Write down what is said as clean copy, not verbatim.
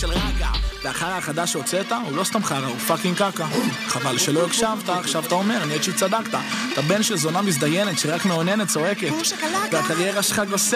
של רגע. והחרא החדש שהוצאת הוא לא סתם חרא, הוא פאקינג קקה. חבל שלא הקשבת, עכשיו אתה אומר, אני עד שצדקת. אתה בן של זונה מזדיינת שרק מעוננת צועקת. והקריירה שלך גוססת.